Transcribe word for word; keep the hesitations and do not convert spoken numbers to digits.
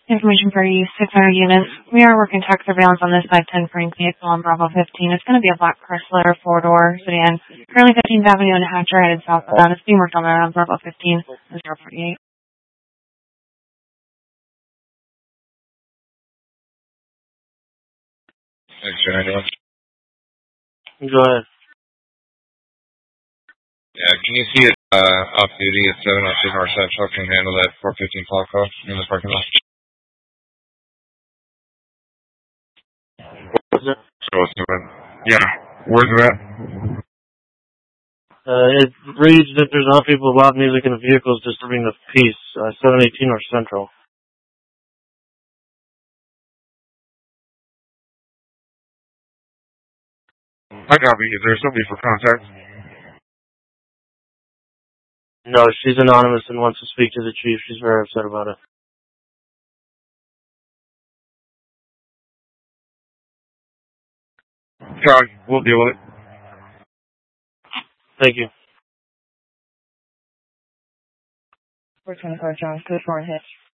Information for you, six hundred units. We are working tech surveillance on this five ten Frank vehicle on Bravo fifteen. It's going to be a black Chrysler four-door sedan. Currently fifteenth Avenue and Hatcher headed southbound. It's being worked on there on Bravo fifteen, zero forty-eight. Thanks, anyone. Go ahead. Yeah, can you see it uh, off duty at seven oh two North Central? Can handle that four fifteen call call in the parking lot? So what's doing? Yeah. Where's it at? Uh, it reads that there's not people with loud music in the vehicles disturbing the peace. Uh, seven eighteen North Central. I copy. Is there somebody for contact? No, she's anonymous and wants to speak to the chief. She's very upset about it. Sorry, we'll deal with it. Thank you. four twenty-four John, code four hit.